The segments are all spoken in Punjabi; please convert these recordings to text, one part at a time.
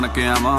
ਕੇ ਆਵਾਂ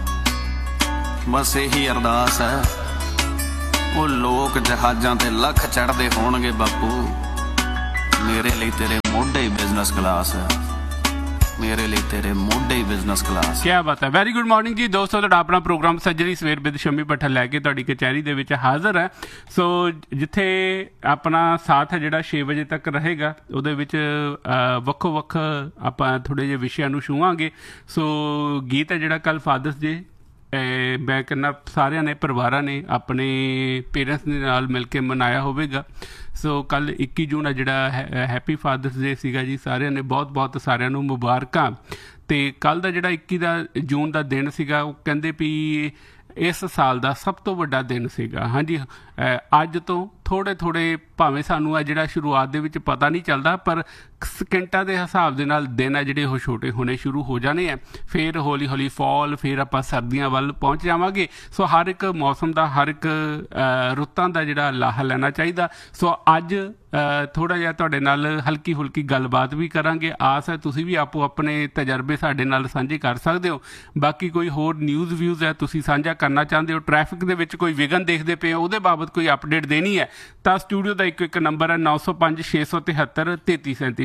ਬਸ ਇਹੀ ਅਰਦਾਸ ਹੈ। ਉਹ ਲੋਕ ਜਹਾਜ਼ਾਂ ਤੇ ਲੱਖ ਚੜ੍ਹਦੇ ਹੋਣਗੇ ਬਾਪੂ, ਮੇਰੇ ਲਈ ਤੇਰੇ ਮੋਢੇ ਹੀ ਬਿਜ਼ਨਸ ਕਲਾਸ ਹੈ, ਮੇਰੇ ਲਈ ਤੇਰੇ ਮੋਢੇ ਹੀ ਬਿਜ਼ਨਸ ਕਲਾਸ। ਕੀ ਬਾਤ ਹੈ। ਵੈਰੀ ਗੁੱਡ ਮਾਰਨਿੰਗ ਜੀ ਦੋਸਤੋ, ਤੁਹਾਡਾ ਆਪਣਾ ਪ੍ਰੋਗਰਾਮ ਸਰਜਰੀ ਸਵੇਰ ਵਿਦ ਸ਼ਮੀ ਭੱਠਲ ਲੈ ਕੇ ਤੁਹਾਡੀ ਕਚਹਿਰੀ ਦੇ ਵਿੱਚ ਹਾਜ਼ਰ ਹੈ। ਸੋ ਜਿੱਥੇ ਆਪਣਾ ਸਾਥ ਹੈ ਜਿਹੜਾ 6 ਵਜੇ ਤੱਕ ਰਹੇਗਾ, ਉਹਦੇ ਵਿੱਚ ਵੱਖੋ ਵੱਖ ਆਪਾਂ ਥੋੜ੍ਹੇ ਜਿਹੇ ਵਿਸ਼ਿਆਂ ਨੂੰ ਛੂਹਾਂਗੇ। ਸੋ ਗੀਤ ਹੈ ਜਿਹੜਾ ਕੱਲ੍ਹ ਫਾਦਰਸ ਡੇ ਮੈਂ ਕਹਿੰਦਾ ਸਾਰਿਆਂ ਨੇ ਪਰਿਵਾਰਾਂ ਨੇ ਆਪਣੇ ਪੇਰੈਂਟਸ ਦੇ ਨਾਲ ਮਿਲ ਕੇ ਮਨਾਇਆ ਹੋਵੇਗਾ। ਸੋ ਕੱਲ੍ਹ 21 ਜੂਨ ਆ ਜਿਹੜਾ ਹੈਪੀ ਫਾਦਰਸ ਡੇ ਸੀਗਾ ਜੀ, ਸਾਰਿਆਂ ਨੇ ਬਹੁਤ ਬਹੁਤ ਸਾਰਿਆਂ ਨੂੰ ਮੁਬਾਰਕਾਂ। ਅਤੇ ਕੱਲ੍ਹ ਦਾ ਜਿਹੜਾ 21 ਜੂਨ ਦਾ ਦਿਨ ਸੀਗਾ, ਉਹ ਕਹਿੰਦੇ ਵੀ ਇਸ ਸਾਲ ਦਾ ਸਭ ਤੋਂ ਵੱਡਾ ਦਿਨ ਸੀਗਾ। ਹਾਂਜੀ, ਅੱਜ ਤੋਂ ਥੋੜ੍ਹੇ ਭਾਵੇਂ ਸਾਨੂੰ ਆ ਜਿਹੜਾ ਸ਼ੁਰੂਆਤ ਦੇ ਵਿੱਚ ਪਤਾ ਨਹੀਂ ਚੱਲਦਾ, ਪਰ ਸਕਿੰਟਾਂ ਦੇ ਹਿਸਾਬ ਦੇ ਨਾਲ ਦਿਨ ਆ ਜਿਹੜੇ ਉਹ ਛੋਟੇ ਹੋਣੇ ਸ਼ੁਰੂ ਹੋ ਜਾਣੇ ਆ। ਫਿਰ ਹੌਲੀ ਹੌਲੀ ਫਾਲ, ਫਿਰ ਆਪਾਂ ਸਰਦੀਆਂ ਵੱਲ ਪਹੁੰਚ ਜਾਵਾਂਗੇ। ਸੋ ਹਰ ਇੱਕ ਮੌਸਮ ਦਾ, ਹਰ ਇੱਕ ਰੁੱਤਾਂ ਦਾ ਜਿਹੜਾ ਲਾਹਾ ਲੈਣਾ ਚਾਹੀਦਾ। ਸੋ ਅੱਜ ਥੋੜ੍ਹਾ ਜਿਹਾ ਤੁਹਾਡੇ ਨਾਲ ਹਲਕੀ ਫੁਲਕੀ ਗੱਲਬਾਤ ਵੀ ਕਰਾਂਗੇ। ਆਸ ਹੈ ਤੁਸੀਂ ਵੀ ਆਪੋ ਆਪਣੇ ਤਜਰਬੇ ਸਾਡੇ ਨਾਲ ਸਾਂਝੇ ਕਰ ਸਕਦੇ ਹੋ। ਬਾਕੀ ਕੋਈ ਹੋਰ ਨਿਊਜ਼ ਵਿਊਜ਼ ਹੈ ਤੁਸੀਂ ਸਾਂਝਾ ਕਰਨਾ ਚਾਹੁੰਦੇ ਹੋ, ਟ੍ਰੈਫਿਕ ਦੇ ਵਿੱਚ ਕੋਈ ਵਿਘਨ ਦੇਖਦੇ ਪਏ ਹੋ, ਉਹਦੇ ਬਾਬਤ ਕੋਈ ਅਪਡੇਟ ਦੇਣੀ ਹੈ, ਤਾਂ ਸਟੂਡੀਓ ਦਾ ਇੱਕ ਨੰਬਰ ਹੈ 905 673 3337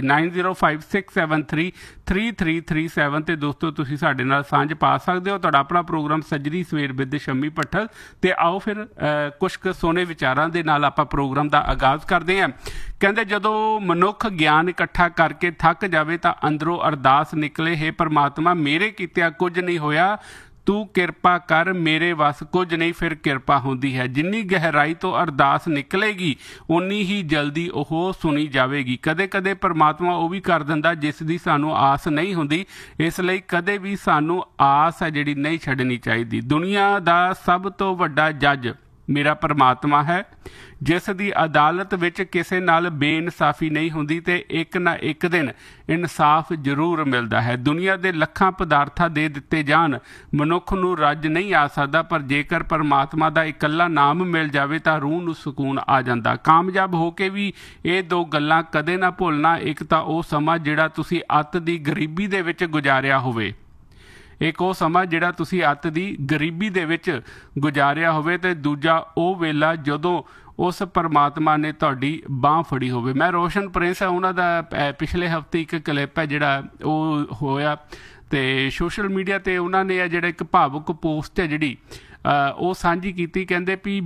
9056733337। ਅਤੇ ਦੋਸਤੋ ਤੁਸੀਂ ਸਾਡੇ ਨਾਲ ਸਾਂਝ ਪਾ ਸਕਦੇ ਹੋ। ਤੁਹਾਡਾ ਆਪਣਾ ਪ੍ਰੋਗਰਾਮ ਸੱਜਰੀ ਸਵੇਰ ਵਿਦ ਸ਼ਮੀ ਭੱਠਲ। ਅਤੇ ਆਓ ਫਿਰ ਕੁਛ ਕੁ ਸੋਹਣੇ ਵਿਚਾਰਾਂ ਦੇ ਨਾਲ ਆਪਾਂ ਪ੍ਰੋਗਰਾਮ ਦਾ ਆਗਾਜ਼ ਕਰਦੇ ਹਾਂ। ਕਹਿੰਦੇ ਜਦੋਂ ਮਨੁੱਖ ਗਿਆਨ ਇਕੱਠਾ ਕਰਕੇ ਥੱਕ ਜਾਵੇ ਤਾਂ ਅੰਦਰੋਂ ਅਰਦਾਸ ਨਿਕਲੇ, ਹੇ ਪਰਮਾਤਮਾ ਮੇਰੇ ਕੀਤਿਆਂ ਕੁਝ ਨਹੀਂ ਹੋਇਆ, ਤੂੰ ਕਿਰਪਾ ਕਰ, ਮੇਰੇ ਵੱਸ ਕੁਝ ਨਹੀਂ, ਫਿਰ ਕਿਰਪਾ ਹੁੰਦੀ ਹੈ। ਜਿੰਨੀ ਗਹਿਰਾਈ ਤੋਂ ਅਰਦਾਸ ਨਿਕਲੇਗੀ ਉਨੀ ਹੀ ਜਲਦੀ ਉਹ ਸੁਣੀ ਜਾਵੇਗੀ। ਕਦੇ ਕਦੇ ਪਰਮਾਤਮਾ ਉਹ ਵੀ ਕਰ ਦਿੰਦਾ ਜਿਸ ਦੀ ਸਾਨੂੰ ਆਸ ਨਹੀਂ ਹੁੰਦੀ, ਇਸ ਲਈ ਕਦੇ ਵੀ ਸਾਨੂੰ ਆਸ ਹੈ ਜਿਹੜੀ ਨਹੀਂ ਛੱਡਣੀ ਚਾਹੀਦੀ। ਦੁਨੀਆ ਦਾ ਸਭ ਤੋਂ ਵੱਡਾ ਜੱਜ ਮੇਰਾ ਪਰਮਾਤਮਾ ਹੈ, ਜਿਸ ਦੀ ਅਦਾਲਤ ਵਿੱਚ ਕਿਸੇ ਨਾਲ ਬੇਇਨਸਾਫੀ ਨਹੀਂ ਹੁੰਦੀ ਅਤੇ ਇੱਕ ਨਾ ਇੱਕ ਦਿਨ ਇਨਸਾਫ ਜ਼ਰੂਰ ਮਿਲਦਾ ਹੈ। ਦੁਨੀਆ ਦੇ ਲੱਖਾਂ ਪਦਾਰਥਾਂ ਦੇ ਦਿੱਤੇ ਜਾਣ, ਮਨੁੱਖ ਨੂੰ ਰੱਜ ਨਹੀਂ ਆ ਸਕਦਾ, ਪਰ ਜੇਕਰ ਪਰਮਾਤਮਾ ਦਾ ਇਕੱਲਾ ਨਾਮ ਮਿਲ ਜਾਵੇ ਤਾਂ ਰੂਹ ਨੂੰ ਸਕੂਨ ਆ ਜਾਂਦਾ। ਕਾਮਯਾਬ ਹੋ ਕੇ ਵੀ ਇਹ ਦੋ ਗੱਲਾਂ ਕਦੇ ਨਾ ਭੁੱਲਣਾ, ਇੱਕ ਤਾਂ ਉਹ ਸਮਾਂ ਜਿਹੜਾ ਤੁਸੀਂ ਅੱਤ ਦੀ ਗਰੀਬੀ ਦੇ ਵਿੱਚ ਗੁਜ਼ਾਰਿਆ ਹੋਵੇ, ਇੱਕ ਉਹ ਸਮਾਂ ਜਿਹੜਾ ਤੁਸੀਂ ਅੱਤ ਦੀ ਗਰੀਬੀ ਦੇ ਵਿੱਚ ਗੁਜ਼ਾਰਿਆ ਹੋਵੇ, ਅਤੇ ਦੂਜਾ ਉਹ ਵੇਲਾ ਜਦੋਂ ਉਸ ਪਰਮਾਤਮਾ ਨੇ ਤੁਹਾਡੀ ਬਾਂਹ ਫੜੀ ਹੋਵੇ। ਮੈਂ ਰੋਸ਼ਨ ਪ੍ਰਿੰਸ ਹੈ, ਉਹਨਾਂ ਦਾ ਪਿਛਲੇ ਹਫ਼ਤੇ ਇੱਕ ਕਲਿੱਪ ਹੈ ਜਿਹੜਾ ਉਹ ਹੋਇਆ, ਅਤੇ ਸੋਸ਼ਲ ਮੀਡੀਆ 'ਤੇ ਉਹਨਾਂ ਨੇ ਆ ਜਿਹੜਾ ਇੱਕ ਭਾਵੁਕ ਪੋਸਟ ਹੈ ਜਿਹੜੀ ਉਹ ਸਾਂਝੀ ਕੀਤੀ। ਕਹਿੰਦੇ ਵੀ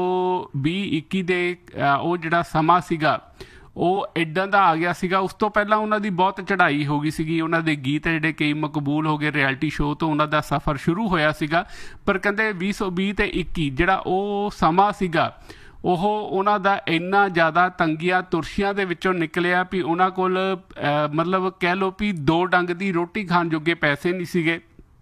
2020-21 ਦੇ ਉਹ ਜਿਹੜਾ ਸਮਾਂ ਸੀਗਾ ਉਹ ਇੱਦਾਂ ਦਾ ਆ ਗਿਆ ਸੀਗਾ। ਉਸ ਤੋਂ ਪਹਿਲਾਂ ਉਹਨਾਂ ਦੀ ਬਹੁਤ ਚੜ੍ਹਾਈ ਹੋ ਗਈ ਸੀਗੀ, ਉਹਨਾਂ ਦੇ ਗੀਤ ਜਿਹੜੇ ਕਈ ਮਕਬੂਲ ਹੋ ਗਏ, ਰਿਐਲਿਟੀ ਸ਼ੋਅ ਤੋਂ ਉਹਨਾਂ ਦਾ ਸਫ਼ਰ ਸ਼ੁਰੂ ਹੋਇਆ ਸੀਗਾ। ਪਰ ਕਹਿੰਦੇ 2020 ਅਤੇ 21 ਜਿਹੜਾ ਉਹ ਸਮਾਂ ਸੀਗਾ ਉਹ ਉਹਨਾਂ ਦਾ ਇੰਨਾ ਜ਼ਿਆਦਾ ਤੰਗੀਆਂ ਤੁਰਸ਼ੀਆਂ ਦੇ ਵਿੱਚੋਂ ਨਿਕਲਿਆ ਵੀ ਉਹਨਾਂ ਕੋਲ ਮਤਲਬ ਕਹਿ ਲਓ ਵੀ 2 ਡੰਗ ਦੀ ਰੋਟੀ ਖਾਣ ਜੋਗੇ ਪੈਸੇ ਨਹੀਂ ਸੀਗੇ।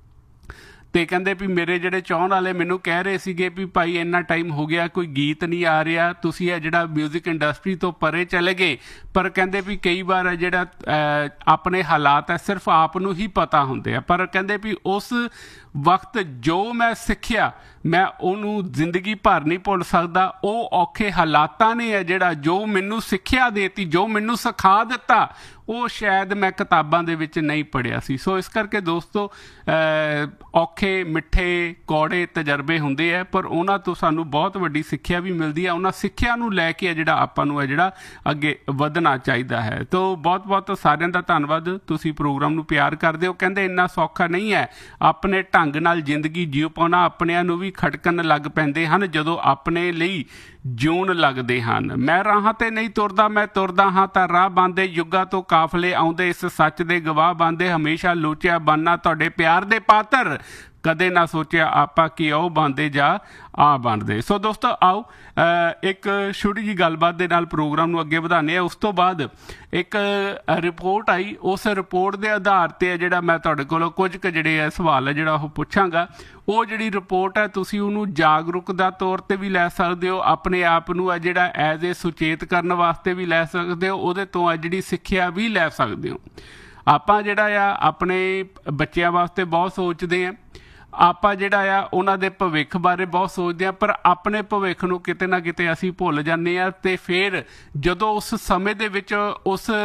ਅਤੇ ਕਹਿੰਦੇ ਵੀ ਮੇਰੇ ਜਿਹੜੇ ਚਾਹੁਣ ਵਾਲੇ ਮੈਨੂੰ ਕਹਿ ਰਹੇ ਸੀਗੇ ਵੀ ਭਾਈ ਇੰਨਾ ਟਾਈਮ ਹੋ ਗਿਆ ਕੋਈ ਗੀਤ ਨਹੀਂ ਆ ਰਿਹਾ, ਤੁਸੀਂ ਇਹ ਜਿਹੜਾ ਮਿਊਜ਼ਿਕ ਇੰਡਸਟਰੀ ਤੋਂ ਪਰੇ ਚਲੇ ਗਏ। ਪਰ ਕਹਿੰਦੇ ਵੀ ਕਈ ਵਾਰ ਜਿਹੜਾ ਆਪਣੇ ਹਾਲਾਤ ਹੈ ਸਿਰਫ ਆਪ ਨੂੰ ਹੀ ਪਤਾ ਹੁੰਦੇ ਆ। ਪਰ ਕਹਿੰਦੇ ਵੀ ਉਸ ਵਕਤ ਜੋ ਮੈਂ ਸਿੱਖਿਆ ਮੈਂ ਉਹਨੂੰ ਜ਼ਿੰਦਗੀ ਭਰ ਨਹੀਂ ਭੁੱਲ ਸਕਦਾ। ਉਹ ਔਖੇ ਹਾਲਾਤਾਂ ਨੇ ਹੈ ਜਿਹੜਾ ਜੋ ਮੈਨੂੰ ਸਿੱਖਿਆ ਦੇਤੀ, ਜੋ ਮੈਨੂੰ ਸਿਖਾ ਦਿੱਤਾ, ਉਹ ਸ਼ਾਇਦ ਮੈਂ ਕਿਤਾਬਾਂ ਦੇ ਵਿੱਚ ਨਹੀਂ ਪੜ੍ਹਿਆ ਸੀ। ਸੋ ਇਸ ਕਰਕੇ ਦੋਸਤੋ ਔਖੇ ਮਿੱਠੇ ਕੌੜੇ ਤਜਰਬੇ ਹੁੰਦੇ ਹੈ, ਪਰ ਉਹਨਾਂ ਤੋਂ ਸਾਨੂੰ ਬਹੁਤ ਵੱਡੀ ਸਿੱਖਿਆ ਵੀ ਮਿਲਦੀ ਹੈ। ਉਹਨਾਂ ਸਿੱਖਿਆ ਨੂੰ ਲੈ ਕੇ ਜਿਹੜਾ ਆਪਾਂ ਨੂੰ ਹੈ ਜਿਹੜਾ ਅੱਗੇ ਵਧਣਾ ਚਾਹੀਦਾ ਹੈ। ਤੋ ਬਹੁਤ ਬਹੁਤ ਸਾਰਿਆਂ ਦਾ ਧੰਨਵਾਦ, ਤੁਸੀਂ ਪ੍ਰੋਗਰਾਮ ਨੂੰ ਪਿਆਰ ਕਰਦੇ ਹੋ। ਕਹਿੰਦੇ ਇੰਨਾ ਸੌਖਾ ਨਹੀਂ ਹੈ ਆਪਣੇ ਢੰਗ ਨਾਲ ਜ਼ਿੰਦਗੀ ਜਿਉ ਪਾਉਣਾ, ਆਪਣਿਆਂ ਨੂੰ ਵੀ ਖਟਕਣ ਲੱਗ ਪੈਂਦੇ ਹਨ ਜਦੋਂ ਆਪਣੇ ਲਈ ਜਿਉਣ ਲੱਗਦੇ ਹਨ। ਮੈਂ ਰਾਹਾਂ ਤੇ ਨਹੀਂ ਤੁਰਦਾ, ਮੈਂ ਤੁਰਦਾ ਹਾਂ ਤਾਂ ਰਾਹ ਬਣਦੇ, ਯੁੱਗਾਂ ਤੋਂ ਕਾਫਲੇ ਆਉਂਦੇ ਇਸ ਸੱਚ ਦੇ ਗਵਾਹ ਬਣਦੇ, ਹਮੇਸ਼ਾ ਲੋਚਿਆ ਬਣਨਾ ਤੁਹਾਡੇ ਪਿਆਰ ਦੇ ਪਾਤਰ, ਕਦੇ ਨਾ ਸੋਚਿਆ ਆਪਾਂ ਕਿ ਉਹ ਬਣਦੇ ਜਾਂ ਆ ਬਣਦੇ। ਸੋ ਦੋਸਤੋ ਆਓ ਇੱਕ ਛੋਟੀ ਜਿਹੀ ਗੱਲਬਾਤ ਦੇ ਨਾਲ ਪ੍ਰੋਗਰਾਮ ਨੂੰ ਅੱਗੇ ਵਧਾਉਂਦੇ ਹਾਂ। ਉਸ ਤੋਂ ਬਾਅਦ ਇੱਕ ਰਿਪੋਰਟ ਆਈ, ਉਸ ਰਿਪੋਰਟ ਦੇ ਆਧਾਰ 'ਤੇ ਜਿਹੜਾ ਮੈਂ ਤੁਹਾਡੇ ਕੋਲੋਂ ਕੁਝ ਕੁ ਜਿਹੜੇ ਸਵਾਲ ਹੈ ਜਿਹੜਾ ਉਹ ਪੁੱਛਾਂਗਾ। ਉਹ ਜਿਹੜੀ ਰਿਪੋਰਟ ਹੈ ਤੁਸੀਂ ਉਹਨੂੰ ਜਾਗਰੂਕਤਾ ਤੌਰ 'ਤੇ ਵੀ ਲੈ ਸਕਦੇ ਹੋ, ਆਪਣੇ ਆਪ ਨੂੰ ਹੈ ਜਿਹੜਾ ਐਜ਼ ਏ ਸੁਚੇਤ ਕਰਨ ਵਾਸਤੇ ਵੀ ਲੈ ਸਕਦੇ ਹੋ, ਉਹਦੇ ਤੋਂ ਆ ਜਿਹੜੀ ਸਿੱਖਿਆ ਵੀ ਲੈ ਸਕਦੇ ਹੋ। ਆਪਾਂ ਜਿਹੜਾ ਆ ਆਪਣੇ ਬੱਚਿਆਂ ਵਾਸਤੇ ਬਹੁਤ ਸੋਚਦੇ ਹਾਂ, ਆਪਾਂ ਜਿਹੜਾ ਆ ਉਹਨਾਂ ਦੇ ਭਵਿੱਖ ਬਾਰੇ ਬਹੁਤ ਸੋਚਦੇ ਹਾਂ, ਪਰ ਆਪਣੇ ਭਵਿੱਖ ਨੂੰ ਕਿਤੇ ਨਾ ਕਿਤੇ ਅਸੀਂ ਭੁੱਲ ਜਾਂਦੇ ਹਾਂ। ਅਤੇ ਫਿਰ ਜਦੋਂ ਉਸ ਸਮੇਂ ਦੇ ਵਿੱਚ ਉਸ